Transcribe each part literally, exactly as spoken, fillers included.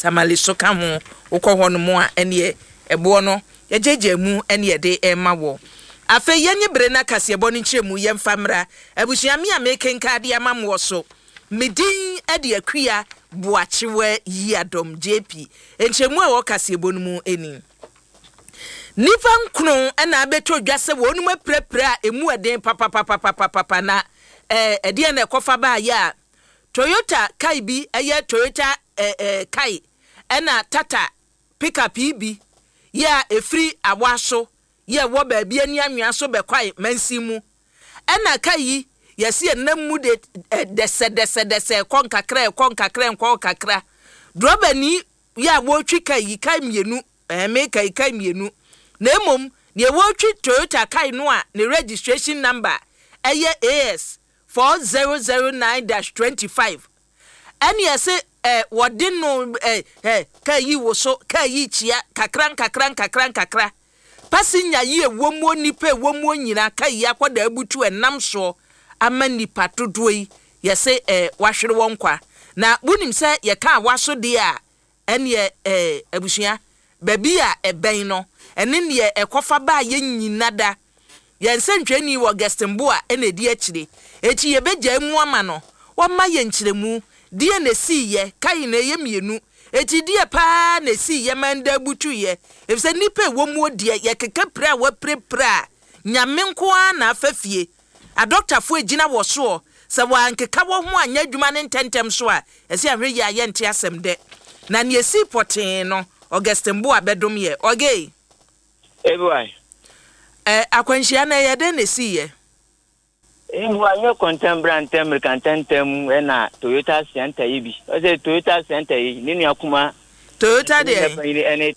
Samali so ka ho ukọ ho no mo a ene ebo no yejeje mu ene ye de e ma wo afa yenye bre na kasebo ni chiremu ye mfamra abusua mi a mekenka de amamwo so medin ade akua boachewe yiadom J P enchemu a wo kasebo no mu eni nipa nkunu na abeto dwase wo no maprepre a emu eden papa papa papa papa na eh ede na ekofa ba ya Toyota Kai bi eye Toyota eh eh Kai ena Tata pickup bi ya efri awaso ye wo ba bia ni anwea so bekwai mansimu ena Kai yesi enammu de dese dese dese konkakra konkakra konkakra droba ni ya wo twi Kai Kai mienu eh me Kai Kai mienu na emom ne wo twi Toyota Kai no a ne registration number eye A S four zero zero nine dash twenty-five and yes eh wodin no eh eh Kai wo so Kai chia kakran kakran kakran kakra passenger ye womo nipa womo nyina Kai akoda abutu enam so ama nipa todoi yese eh wahwere wonkwa na bunim se ye ka waso de a ene eh abusua baby a eben no ene ne ekofa ba ye nyina da ye nsentweni wo gestembo a ene di akire eti ye beja mu ama no wo ma ye nkyiremu die na si ye Kai na ye mienu eti die pa na si ye manda butu ye efse nipa wo mu die ye keke pra wa prepra nyame nko a na afafie a doctor fo egina wo so se wa nkeka wo ho anya adwuma ne ntentem so a ese ahwe ye aye nte asem de na ne si poten no Augustembo abedom ye oge Ebuai eh akwanhia na ye de na si ye Ebu anyo contemporary tem kan tentem na Toyota Center yibi o se Toyota Center yi ni nu akuma Toyota de ene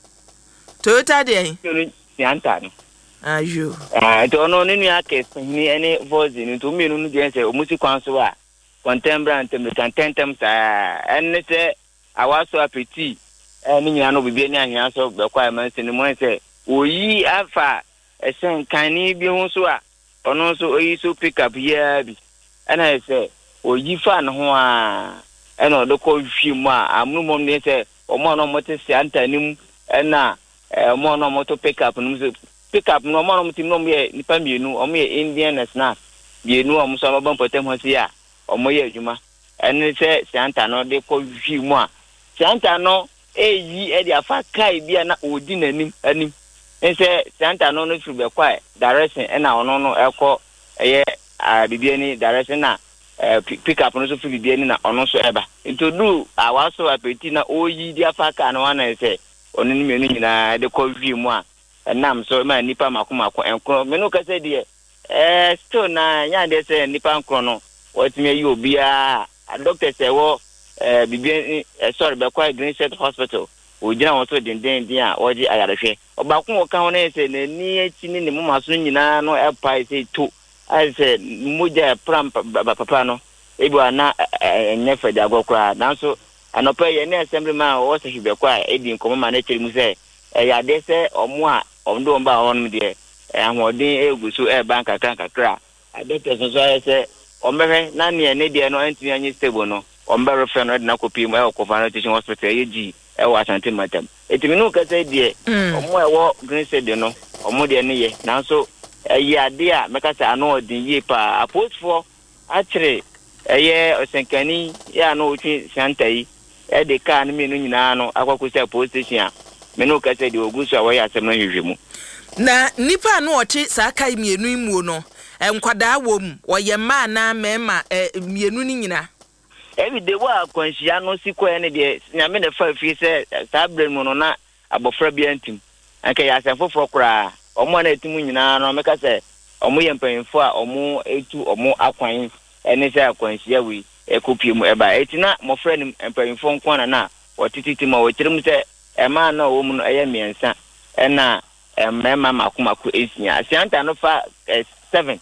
Toyota de Center no ayo ah to no ni nu ake ni ene voice ni to mi nu de se o musi kwanso a contemporary tem kan tentem sa ene se awaso apeti ni nyina no bibia ni ahia so be kwa man se ni mo se oyi afa esen kan ni bi hu so a ono so oyi so pick up ya bi ana se oyi fa no ho a ena odo ko hwi mu a amnu mom ne se omo no mote se antanim ena omo no moto pick up no so pick up no omo no motim no ye nipa mienu omo ye Indian snack mienu omo so abam potem ho se a omo ye adwuma ene se se anta no de ko hwi mu a se anta no eyi e de afa Kai bia na odi nanim anim ense Santa no no fru be kwa direction e na ono no ekọ eye bibia ni direction na pick up no so fru bibia ni na ono so eba intodu awaso apeti na oyi dia faka no wana ese ono ni menu nyina de ko vi mu a nam so ma nipa makoma ko enko menu ka se de eh still na nya de se nipa nko no wotime yi obia doctor se wo eh bibia sorry be kwa Green Set Hospital ojina won so den den den a oji ayarehwe obakun wo kan wona ese na ni echi ni ne mama so nyina no epa ese to ai se moja pram papa no ebi ana enyefe da gokra nanso anopa ye ne assembly man wo se hibe kwa edi nkomo ma na chiri mu se e ya de se omo a omdo mba won de ahodin egusu e bank account kakra adete so so ese omehwe na ne ne de no antimi anyi stable no ombere fe no de na kopi mu e okofano teaching hospital yeji e wa Asante matam etimi no ka say de omo e wo Green Set de no omo de ne ye nanso e ade a meka say ano odin ye pa apost for akire eye osenkani ya no otwi Santa yi e de ka na me no nyina no akwakosi post station a me no ka say de ogusu a wo ya asem no hwehwemu na nipa no ochi sa Kai mienu imu no enkwada wom wo ye ma na mema mienu ni nyina every day wa kwanhia no sikwa ne de nyame ne fa fi se sabre mu no na abofra bi antim anka ya asan foforo kra omo na etimu nyina no meka se omo ye mpanfo a omo etu omo akwan ene se kwanhia wi ekopie mu eba etina mo fra ne mpanfo nkwana na otititi ma wo kirim se ema na wo mu no eye miensa ena emema makomako esia asianta no fa seven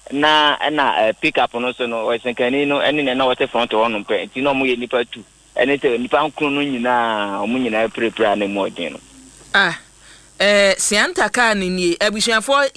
na na pick up no so no wesenkani no ene na wote front one mpe ti no mo ye nipa two ene te nipa nkru no nyina omo nyina prepare na mo odin no ah eh sianta ka ni ni abusuafo